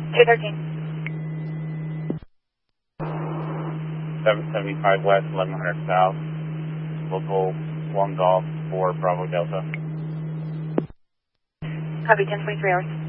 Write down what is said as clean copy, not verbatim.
213. 775 West, 1100 South, local 1 Golf 4 Bravo Delta. Copy, 1023 hours.